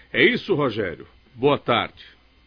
É isso, Rogério. Boa tarde.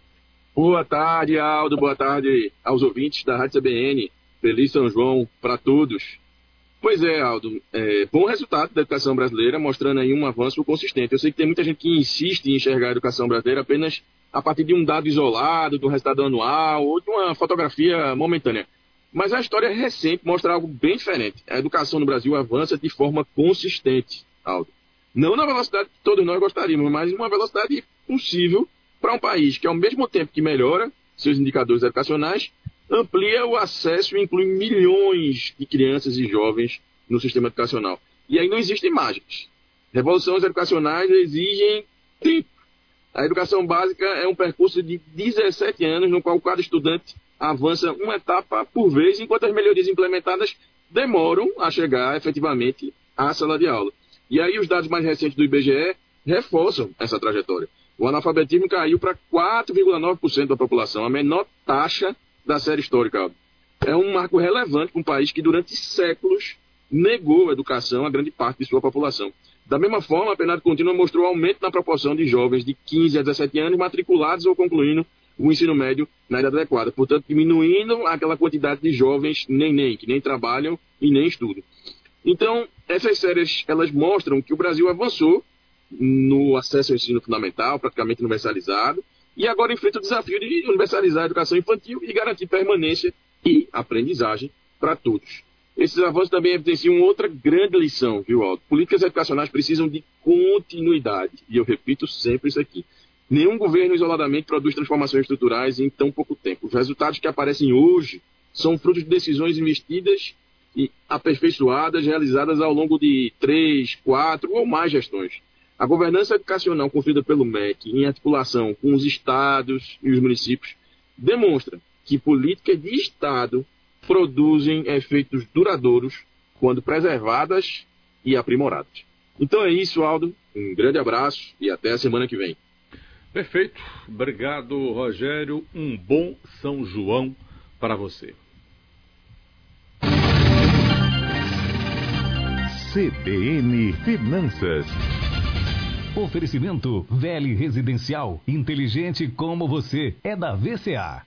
Boa tarde, Aldo. Boa tarde aos ouvintes da Rádio CBN. Feliz São João para todos. Pois é, Aldo. Bom resultado da educação brasileira, mostrando aí um avanço consistente. Eu sei que tem muita gente que insiste em enxergar a educação brasileira apenas a partir de um dado isolado, do resultado anual ou de uma fotografia momentânea. Mas a história recente mostra algo bem diferente. A educação no Brasil avança de forma consistente, Aldo. Não na velocidade que todos nós gostaríamos, mas uma velocidade possível para um país que, ao mesmo tempo que melhora seus indicadores educacionais, amplia o acesso e inclui milhões de crianças e jovens no sistema educacional. E aí não existem mágicas. Revoluções educacionais exigem tempo. A educação básica é um percurso de 17 anos, no qual cada estudante avança uma etapa por vez, enquanto as melhorias implementadas demoram a chegar efetivamente à sala de aula. E aí os dados mais recentes do IBGE reforçam essa trajetória. O analfabetismo caiu para 4,9% da população, a menor taxa da série histórica. É um marco relevante para um país que durante séculos negou a educação a grande parte de sua população. Da mesma forma, a PNAD contínua mostrou aumento na proporção de jovens de 15 a 17 anos matriculados ou concluindo o ensino médio na idade adequada, portanto diminuindo aquela quantidade de jovens neném, que nem trabalham e nem estudam. Então, essas séries, elas mostram que o Brasil avançou no acesso ao ensino fundamental, praticamente universalizado, e agora enfrenta o desafio de universalizar a educação infantil e garantir permanência e aprendizagem para todos. Esses avanços também evidenciam outra grande lição, viu, Aldo? Políticas educacionais precisam de continuidade, e eu repito sempre isso aqui. Nenhum governo isoladamente produz transformações estruturais em tão pouco tempo. Os resultados que aparecem hoje são frutos de decisões investidas e aperfeiçoadas, realizadas ao longo de 3, 4 ou mais gestões. A governança educacional construída pelo MEC, em articulação com os estados e os municípios, demonstra que políticas de Estado produzem efeitos duradouros quando preservadas e aprimoradas. Então é isso, Aldo. Um grande abraço e até a semana que vem. Perfeito. Obrigado, Rogério. Um bom São João para você. CBN Finanças. Oferecimento VL Residencial, inteligente como você, é da VCA.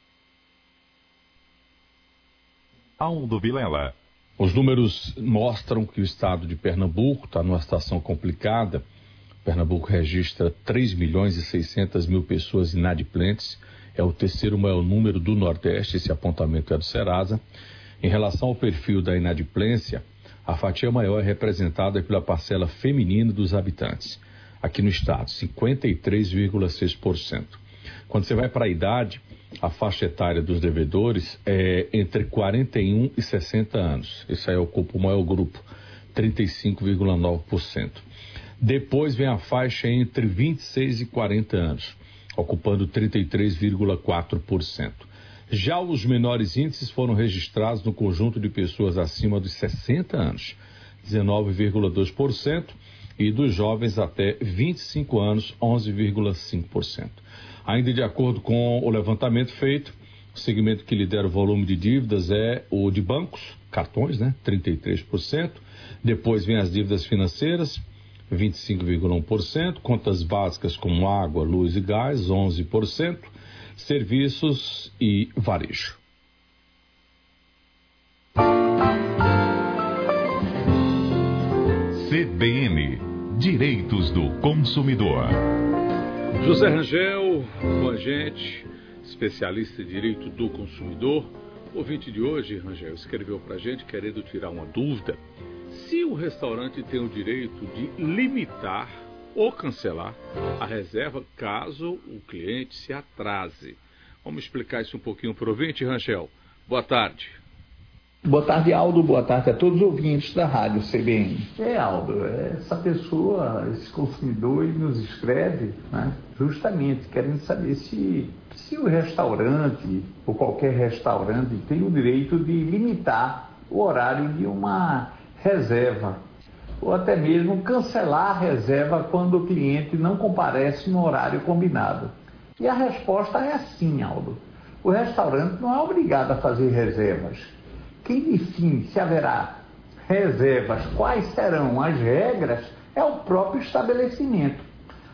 Aldo Vilela. Os números mostram que o estado de Pernambuco está numa situação complicada. Pernambuco registra 3.600.000 pessoas inadimplentes. É o terceiro maior número do Nordeste, esse apontamento é do Serasa. Em relação ao perfil da inadimplência, a fatia maior é representada pela parcela feminina dos habitantes. Aqui no estado, 53,6%. Quando você vai para a idade, a faixa etária dos devedores é entre 41 e 60 anos. Esse aí ocupa o maior grupo, 35,9%. Depois vem a faixa entre 26 e 40 anos, ocupando 33,4%. Já os menores índices foram registrados no conjunto de pessoas acima dos 60 anos, 19,2%. E dos jovens até 25 anos, 11,5%. Ainda de acordo com o levantamento feito, o segmento que lidera o volume de dívidas é o de bancos, cartões, 33%. Depois vem as dívidas financeiras, 25,1%. Contas básicas como água, luz e gás, 11%. Serviços e varejo. CBN, Direitos do Consumidor. José Rangel, com a gente, especialista em direito do consumidor. O ouvinte de hoje, Rangel, escreveu para a gente querendo tirar uma dúvida. Se o restaurante tem o direito de limitar ou cancelar a reserva caso o cliente se atrase. Vamos explicar isso um pouquinho para o ouvinte, Rangel. Boa tarde. Boa tarde, Aldo. Boa tarde a todos os ouvintes da Rádio CBN. Aldo, essa pessoa, esse consumidor, ele nos escreve, justamente querendo saber se o restaurante, ou qualquer restaurante, tem o direito de limitar o horário de uma reserva, ou até mesmo cancelar a reserva quando o cliente não comparece no horário combinado. E a resposta é sim, Aldo. O restaurante não é obrigado a fazer reservas. Quem define se haverá reservas, quais serão as regras, é o próprio estabelecimento.